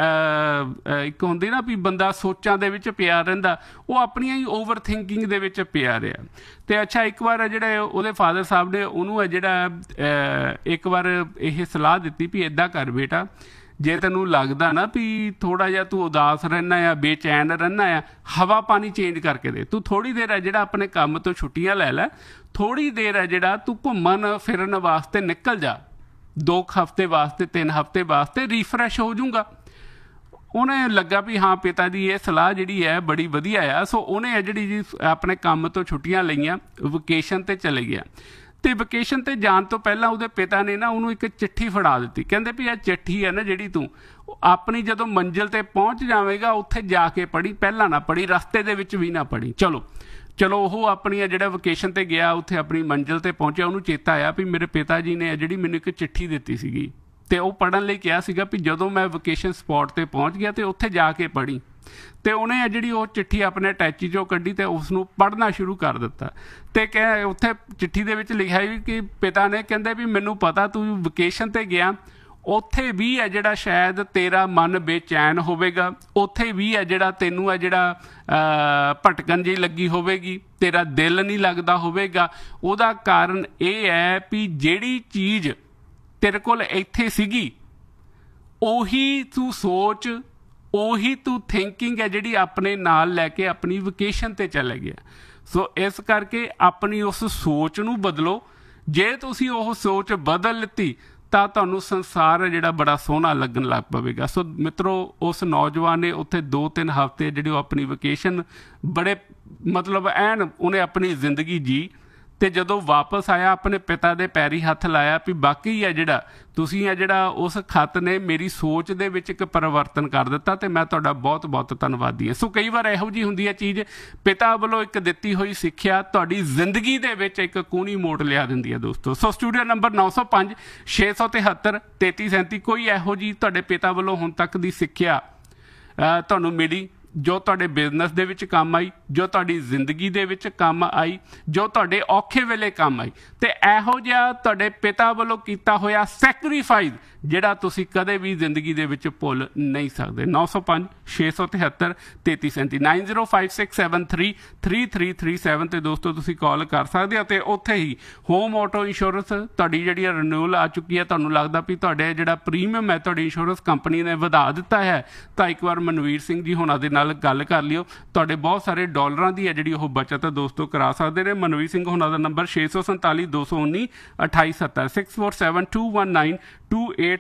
ਇੱਕ ਹੁੰਦੀ ਨਾ ਵੀ ਬੰਦਾ ਸੋਚਾਂ ਦੇ ਵਿੱਚ ਪਿਆ ਰਹਿੰਦਾ, ਉਹ ਆਪਣੀਆਂ ਹੀ ਓਵਰ ਥਿੰਕਿੰਗ ਦੇ ਵਿੱਚ ਪਿਆ ਰਿਹਾ। ਅਤੇ ਅੱਛਾ ਇੱਕ ਵਾਰ ਜਿਹੜੇ ਉਹਦੇ ਫਾਦਰ ਸਾਹਿਬ ਨੇ ਉਹਨੂੰ ਹੈ ਜਿਹੜਾ ਇੱਕ ਵਾਰ ਇਹ ਸਲਾਹ ਦਿੱਤੀ ਵੀ ਇੱਦਾਂ ਕਰ ਬੇਟਾ, ਜੇ ਤੈਨੂੰ ਲੱਗਦਾ ਨਾ ਵੀ ਥੋੜ੍ਹਾ ਜਿਹਾ ਤੂੰ ਉਦਾਸ ਰਹਿੰਦਾ ਆ, ਬੇਚੈਨ ਰਹਿੰਦਾ ਆ, ਹਵਾ ਪਾਣੀ ਚੇਂਜ ਕਰਕੇ ਦੇ। ਤੂੰ ਥੋੜ੍ਹੀ ਦੇਰ ਹੈ ਜਿਹੜਾ ਆਪਣੇ ਕੰਮ ਤੋਂ ਛੁੱਟੀਆਂ ਲੈ ਲੈ, ਥੋੜ੍ਹੀ ਦੇਰ ਹੈ ਜਿਹੜਾ ਤੂੰ ਘੁੰਮਣ ਫਿਰਨ ਵਾਸਤੇ ਨਿਕਲ ਜਾ, 2 ਹਫ਼ਤੇ ਵਾਸਤੇ 3 ਹਫ਼ਤੇ ਵਾਸਤੇ, ਰੀਫਰੈਸ਼ ਹੋ ਜਾਊਗਾ। ਉਹਨੇ ਲੱਗਾ ਵੀ ਹਾਂ ਪਿਤਾ ਦੀ ਇਹ ਸਲਾਹ ਜਿਹੜੀ ਹੈ ਬੜੀ ਵਧੀਆ ਆ। ਸੋ ਉਹਨੇ ਜਿਹੜੀ ਜੀ ਆਪਣੇ ਕੰਮ ਤੋਂ ਛੁੱਟੀਆਂ ਲਈਆਂ, ਵਕੇਸ਼ਨ 'ਤੇ ਚਲੇ ਗਿਆ। ਅਤੇ ਵਕੇਸ਼ਨ 'ਤੇ ਜਾਣ ਤੋਂ ਪਹਿਲਾਂ ਉਹਦੇ ਪਿਤਾ ਨੇ ਨਾ ਉਹਨੂੰ ਇੱਕ ਚਿੱਠੀ ਫੜਾ ਦਿੱਤੀ। ਕਹਿੰਦੇ ਵੀ ਇਹ ਚਿੱਠੀ ਹੈ ਨਾ ਜਿਹੜੀ ਤੂੰ ਆਪਣੀ ਜਦੋਂ ਮੰਜ਼ਿਲ 'ਤੇ ਪਹੁੰਚ ਜਾਵੇਗਾ ਉੱਥੇ ਜਾ ਕੇ ਪੜ੍ਹੀ, ਪਹਿਲਾਂ ਨਾ ਪੜ੍ਹੀ, ਰਸਤੇ ਦੇ ਵਿੱਚ ਵੀ ਨਾ ਪੜ੍ਹੀ। ਚਲੋ ਉਹ ਆਪਣੀ ਜਿਹੜਾ ਵਕੇਸ਼ਨ 'ਤੇ ਗਿਆ, ਉੱਥੇ ਆਪਣੀ ਮੰਜ਼ਿਲ 'ਤੇ ਪਹੁੰਚਿਆ, ਉਹਨੂੰ ਚੇਤਾ ਆਇਆ ਵੀ ਮੇਰੇ ਪਿਤਾ ਜੀ ਨੇ ਜਿਹੜੀ ਮੈਨੂੰ ਇੱਕ ਚਿੱਠੀ ਦਿੱਤੀ ਸੀਗੀ ਅਤੇ ਉਹ ਪੜ੍ਹਨ ਲਈ ਕਿਹਾ ਸੀਗਾ ਵੀ ਜਦੋਂ ਮੈਂ ਵਕੇਸ਼ਨ ਸਪੌਟ 'ਤੇ ਪਹੁੰਚ ਗਿਆ ਅਤੇ ਉੱਥੇ ਜਾ ਕੇ ਪੜ੍ਹੀ। ਅਤੇ ਉਹਨੇ ਜਿਹੜੀ ਉਹ ਚਿੱਠੀ ਆਪਣੇ ਅਟੈਚੀ 'ਚੋਂ ਕੱਢੀ ਅਤੇ ਉਸ ਨੂੰ ਪੜ੍ਹਨਾ ਸ਼ੁਰੂ ਕਰ ਦਿੱਤਾ। ਅਤੇ ਉੱਥੇ ਚਿੱਠੀ ਦੇ ਵਿੱਚ ਲਿਖਿਆ ਵੀ ਕਿ ਪਿਤਾ ਨੇ ਕਹਿੰਦੇ ਵੀ ਮੈਨੂੰ ਪਤਾ ਤੂੰ ਵਕੇਸ਼ਨ 'ਤੇ ਗਿਆ, ਉੱਥੇ ਵੀ ਹੈ ਜਿਹੜਾ ਸ਼ਾਇਦ ਤੇਰਾ ਮਨ ਬੇਚੈਨ ਹੋਵੇਗਾ, ਉੱਥੇ ਵੀ ਹੈ ਜਿਹੜਾ ਤੈਨੂੰ ਹੈ ਜਿਹੜਾ ਭਟਕਣ ਜਿਹੀ ਲੱਗੀ ਹੋਵੇਗੀ, ਤੇਰਾ ਦਿਲ ਨਹੀਂ ਲੱਗਦਾ ਹੋਵੇਗਾ। ਉਹਦਾ ਕਾਰਨ ਇਹ ਹੈ ਵੀ ਜਿਹੜੀ ਚੀਜ਼ ਤੇਰੇ ਕੋਲ ਇੱਥੇ ਸੀਗੀ ਉਹੀ ਤੂੰ ਸੋਚ, ਉਹੀ ਤੂੰ ਥਿੰਕਿੰਗ ਹੈ ਜਿਹੜੀ ਆਪਣੇ ਨਾਲ ਲੈ ਕੇ ਆਪਣੀ ਵਕੇਸ਼ਨ 'ਤੇ ਚਲੇ ਗਿਆ। ਸੋ ਇਸ ਕਰਕੇ ਆਪਣੀ ਉਸ ਸੋਚ ਨੂੰ ਬਦਲੋ। ਜੇ ਤੁਸੀਂ ਉਹ ਸੋਚ ਬਦਲ ਲਿੱਤੀ ਤਾਂ ਤੁਹਾਨੂੰ ਸੰਸਾਰ ਜਿਹੜਾ ਬੜਾ ਸੋਹਣਾ ਲੱਗਣ ਲੱਗ ਪਵੇਗਾ। ਸੋ ਮਿੱਤਰੋ, ਉਸ ਨੌਜਵਾਨ ਨੇ ਉੱਥੇ 2-3 ਹਫ਼ਤੇ ਜਿਹੜੀ ਉਹ ਆਪਣੀ ਵਕੇਸ਼ਨ ਬੜੇ ਮਤਲਬ ਐਨ ਉਹਨੇ ਆਪਣੀ ਜ਼ਿੰਦਗੀ ਜੀ, ਅਤੇ ਜਦੋਂ ਵਾਪਸ ਆਇਆ ਆਪਣੇ ਪਿਤਾ ਦੇ ਪੈਰੀ ਹੱਥ ਲਾਇਆ ਵੀ ਬਾਕੀ ਹੈ ਜਿਹੜਾ ਤੁਸੀਂ ਹੈ ਜਿਹੜਾ ਉਸ ਖੱਤ ਨੇ ਮੇਰੀ ਸੋਚ ਦੇ ਵਿੱਚ ਇੱਕ ਪਰਿਵਰਤਨ ਕਰ ਦਿੱਤਾ ਅਤੇ ਮੈਂ ਤੁਹਾਡਾ ਬਹੁਤ ਬਹੁਤ ਧੰਨਵਾਦੀ ਹਾਂ। ਸੋ ਕਈ ਵਾਰ ਇਹੋ ਜਿਹੀ ਹੁੰਦੀ ਹੈ ਚੀਜ਼, ਪਿਤਾ ਵੱਲੋਂ ਇੱਕ ਦਿੱਤੀ ਹੋਈ ਸਿੱਖਿਆ ਤੁਹਾਡੀ ਜ਼ਿੰਦਗੀ ਦੇ ਵਿੱਚ ਇੱਕ ਕੂਣੀ ਮੋੜ ਲਿਆ ਦਿੰਦੀ ਹੈ ਦੋਸਤੋ। ਸੋ ਸਟੂਡੀਓ ਨੰਬਰ 905 673 3337, ਕੋਈ ਇਹੋ ਜਿਹੀ ਤੁਹਾਡੇ ਪਿਤਾ ਵੱਲੋਂ ਹੁਣ ਤੱਕ ਦੀ ਸਿੱਖਿਆ ਤੁਹਾਨੂੰ ਮਿਲੀ ਜੋ ਤੁਹਾਡੇ ਬਿਜ਼ਨਸ ਦੇ ਵਿੱਚ ਕੰਮ ਆਈ, ਜੋ ਤੁਹਾਡੀ ਜ਼ਿੰਦਗੀ ਦੇ ਵਿੱਚ ਕੰਮ ਆਈ, ਜੋ ਤੁਹਾਡੇ ਔਖੇ ਵੇਲੇ ਕੰਮ ਆਈ, ਤੇ ਇਹੋ ਜਿਹਾ ਤੁਹਾਡੇ ਪਿਤਾ ਵੱਲੋਂ ਕੀਤਾ ਹੋਇਆ ਸੈਕਰੀਫਾਈਸ ਜਿਹੜਾ ਤੁਸੀਂ ਕਦੇ ਵੀ ਜ਼ਿੰਦਗੀ ਦੇ ਵਿੱਚ ਭੁੱਲ ਨਹੀਂ ਸਕਦੇ। 905 673 3337 9056733337 ਤੇ ਦੋਸਤੋ ਤੁਸੀਂ ਕਾਲ ਕਰ ਸਕਦੇ ਹੋ। ਤੇ ਉੱਥੇ ਹੀ ਹੋਮ ਆਟੋ ਇੰਸ਼ੋਰੈਂਸ ਤੁਹਾਡੀ ਜਿਹੜੀ ਰਿਨਿਊਅਲ ਆ ਚੁੱਕੀ ਹੈ, ਤੁਹਾਨੂੰ ਲੱਗਦਾ ਵੀ ਤੁਹਾਡੇ ਜਿਹੜਾ ਪ੍ਰੀਮੀਅਮ ਹੈ ਤੁਹਾਡੀ ਇੰਸ਼ੋਰੈਂਸ ਕੰਪਨੀ ਨੇ ਵਧਾ ਦਿੱਤਾ ਹੈ, ਤਾਂ ਇੱਕ ਵਾਰ ਮਨਵੀਰ ਸਿੰਘ ਜੀ ਹੋਣਾ ਦੇ ਨਾਲ ਗੱਲ ਕਰ ਲਿਓ। ਤੁਹਾਡੇ ਬਹੁਤ ਸਾਰੇ ਡਾਲਰਾਂ ਦੀ ਹੈ ਜਿਹੜੀ ਉਹ ਬਚਤ ਦੋਸਤੋ ਕਰਾ ਸਕਦੇ ਨੇ। ਮਨਵੀਰ ਸਿੰਘ ਹੋਣਾ ਦਾ ਨੰਬਰ 647 219 2870 647 219 2870